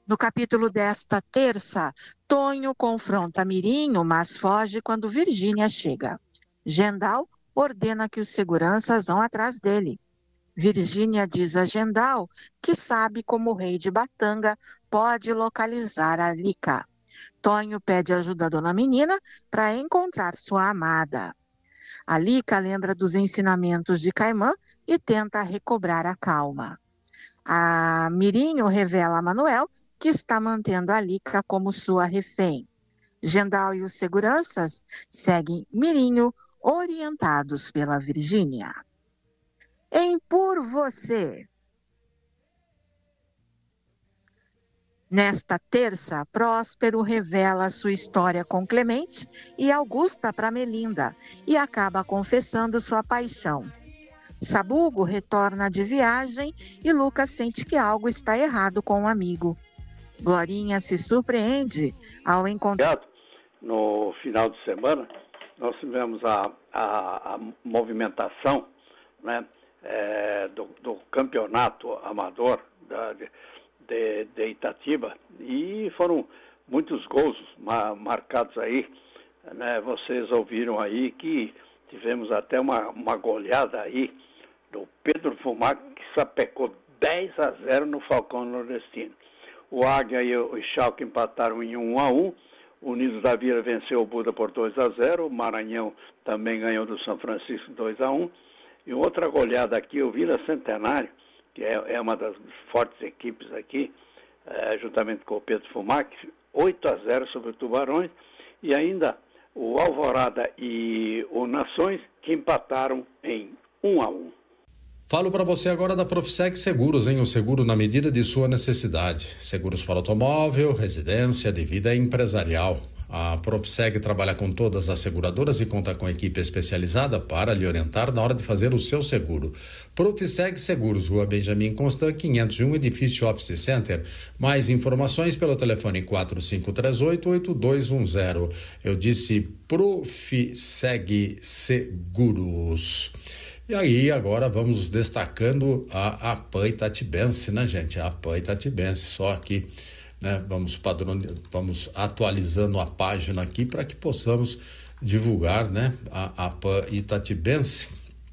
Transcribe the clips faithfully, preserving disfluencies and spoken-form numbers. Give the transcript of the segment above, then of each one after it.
No capítulo desta terça, Tonho confronta Mirinho, mas foge quando Virgínia chega. Gendal ordena que os seguranças vão atrás dele. Virgínia diz a Gendal que sabe como o rei de Batanga pode localizar a Lica. Tonho pede ajuda à dona Menina para encontrar sua amada. A Lica lembra dos ensinamentos de Caimã e tenta recobrar a calma. A Mirinho revela a Manuel que está mantendo a Lica como sua refém. Gendal e os seguranças seguem Mirinho, orientados pela Virgínia. Em Por Você. Nesta terça, Próspero revela sua história com Clemente e Augusta para Melinda e acaba confessando sua paixão. Sabugo retorna de viagem e Lucas sente que algo está errado com um amigo. Glorinha se surpreende ao encontrar... No final de semana, nós tivemos a, a, a movimentação, né, é, do, do campeonato amador da, de, de, de Itatiba, e foram muitos gols ma, marcados aí, né? Vocês ouviram aí que tivemos até uma, uma goleada aí do Pedro Fumac, que sapecou dez a zero no Falcão Nordestino. O Águia e o Schalke empataram em um a um. O Unidos da Vila venceu o Buda por dois a zero. O Maranhão também ganhou do São Francisco dois a um. E outra goleada aqui, o Vila Centenário, que é, é uma das fortes equipes aqui, é, juntamente com o Pedro Fumac, oito a zero sobre o Tubarões. E ainda o Alvorada e o Nações, que empataram em um a um. Falo para você agora da Profiseg Seguros, hein? O seguro na medida de sua necessidade. Seguros para automóvel, residência, de vida empresarial. A Profiseg trabalha com todas as seguradoras e conta com equipe especializada para lhe orientar na hora de fazer o seu seguro. Profiseg Seguros, Rua Benjamin Constant, quinhentos e um, edifício Office Center. Mais informações pelo telefone quatro cinco três oito, oito dois um zero. Eu disse Profiseg Seguros. E aí, agora vamos destacando a APAN Itatibense, né, gente? A APAN Itatibense, só aqui, né? Vamos, padron... vamos atualizando a página aqui para que possamos divulgar, né? A APAN Itatibense,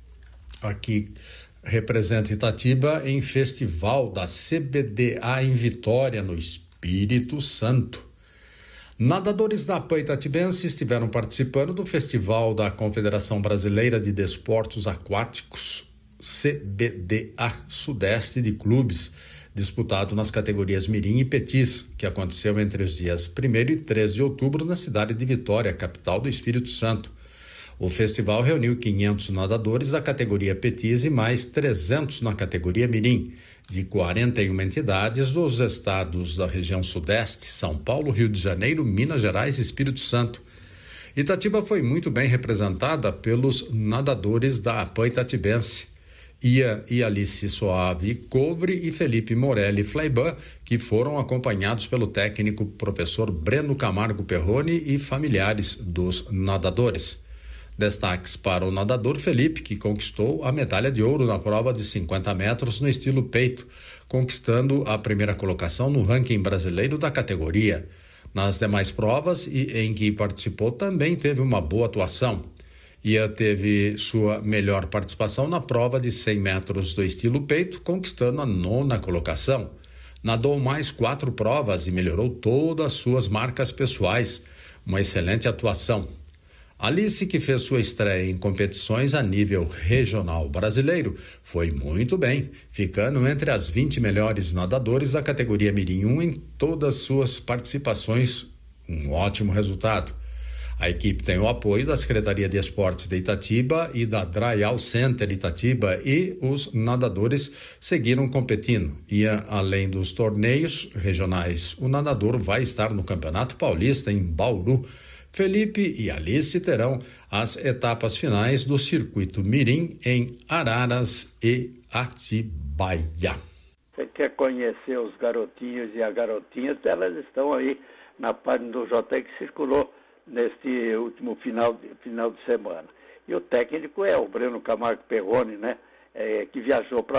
aqui representa Itatiba em festival da C B D A em Vitória, no Espírito Santo. Nadadores da APAN Itatibense estiveram participando do Festival da Confederação Brasileira de Desportos Aquáticos, C B D A Sudeste de Clubes, disputado nas categorias Mirim e Petis, que aconteceu entre os dias primeiro e três de outubro na cidade de Vitória, capital do Espírito Santo. O festival reuniu quinhentos nadadores da categoria Petis e mais trezentos na categoria Mirim, de quarenta e uma entidades dos estados da região Sudeste, São Paulo, Rio de Janeiro, Minas Gerais e Espírito Santo. Itatiba foi muito bem representada pelos nadadores da APAN Itatibense, Ia e Alice Soave Covre e Felipe Morelli Fleiban, que foram acompanhados pelo técnico professor Breno Camargo Perrone e familiares dos nadadores. Destaques para o nadador Felipe, que conquistou a medalha de ouro na prova de cinquenta metros no estilo peito, conquistando a primeira colocação no ranking brasileiro da categoria. Nas demais provas e em que participou também teve uma boa atuação. Ia teve sua melhor participação na prova de cem metros do estilo peito, conquistando a nona colocação. Nadou mais quatro provas e melhorou todas as suas marcas pessoais. Uma excelente atuação. Alice, que fez sua estreia em competições a nível regional brasileiro, foi muito bem, ficando entre as vinte melhores nadadores da categoria Mirim um em todas suas participações, um ótimo resultado. A equipe tem o apoio da Secretaria de Esportes de Itatiba e da Dryal Center Itatiba, e os nadadores seguiram competindo. E além dos torneios regionais, o nadador vai estar no Campeonato Paulista em Bauru. Felipe e Alice terão as etapas finais do circuito Mirim em Araras e Atibaia. Você quer conhecer os garotinhos e as garotinhas? Elas estão aí na página do J T que circulou neste último final de, final de semana. E o técnico é o Breno Camargo Perrone, né? É, que viajou para